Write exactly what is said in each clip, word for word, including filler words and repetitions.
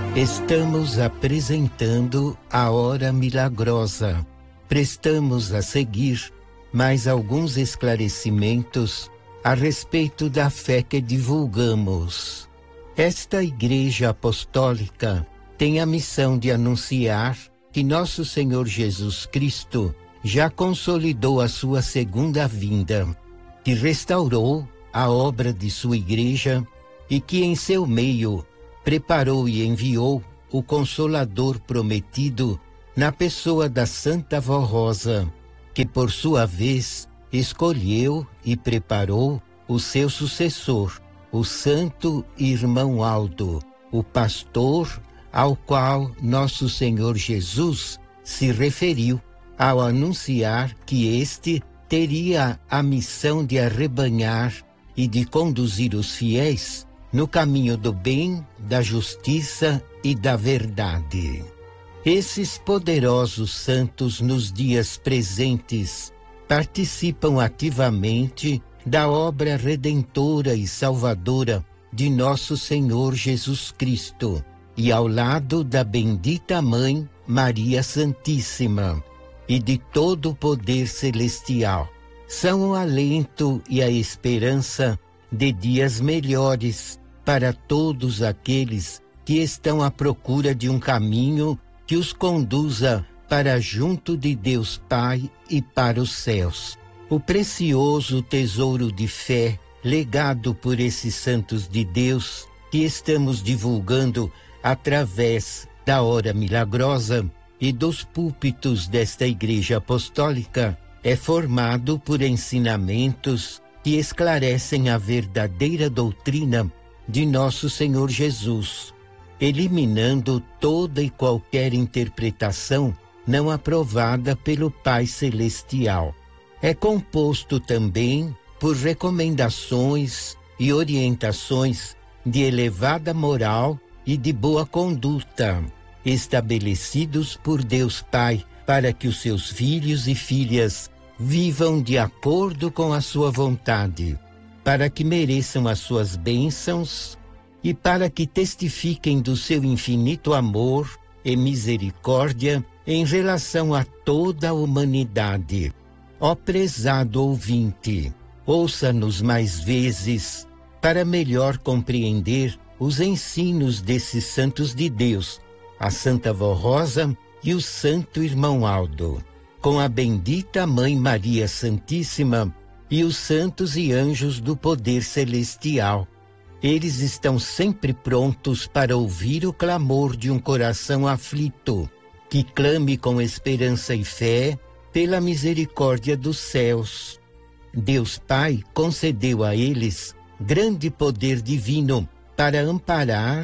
Estamos apresentando a Hora Milagrosa. Prestamos a seguir mais alguns esclarecimentos a respeito da fé que divulgamos. Esta Igreja Apostólica tem a missão de anunciar que nosso Senhor Jesus Cristo já consolidou a sua segunda vinda, que restaurou a obra de sua Igreja e que em seu meio preparou e enviou o Consolador prometido na pessoa da Santa Vó Rosa, que por sua vez escolheu e preparou o seu sucessor, o Santo Irmão Aldo, o pastor ao qual nosso Senhor Jesus se referiu ao anunciar que este teria a missão de arrebanhar e de conduzir os fiéis no caminho do bem, da justiça e da verdade. Esses poderosos santos nos dias presentes participam ativamente da obra redentora e salvadora de nosso Senhor Jesus Cristo e ao lado da bendita Mãe Maria Santíssima e de todo o poder celestial. São o alento e a esperança de dias melhores para todos aqueles que estão à procura de um caminho que os conduza para junto de Deus Pai e para os céus. O precioso tesouro de fé legado por esses santos de Deus que estamos divulgando através da Hora Milagrosa e dos púlpitos desta Igreja Apostólica é formado por ensinamentos que esclarecem a verdadeira doutrina de nosso Senhor Jesus, eliminando toda e qualquer interpretação não aprovada pelo Pai Celestial. É composto também por recomendações e orientações de elevada moral e de boa conduta, estabelecidos por Deus Pai para que os seus filhos e filhas vivam de acordo com a sua vontade, para que mereçam as suas bênçãos e para que testifiquem do seu infinito amor e misericórdia em relação a toda a humanidade. Ó prezado ouvinte, ouça-nos mais vezes para melhor compreender os ensinos desses santos de Deus, a Santa Vó Rosa e o Santo Irmão Aldo, com a bendita Mãe Maria Santíssima e os santos e anjos do poder celestial. Eles estão sempre prontos para ouvir o clamor de um coração aflito, que clame com esperança e fé pela misericórdia dos céus. Deus Pai concedeu a eles grande poder divino para amparar,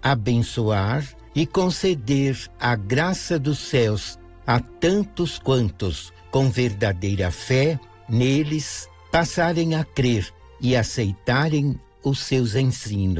abençoar e conceder a graça dos céus a tantos quantos, com verdadeira fé neles, passarem a crer e aceitarem os seus ensinos.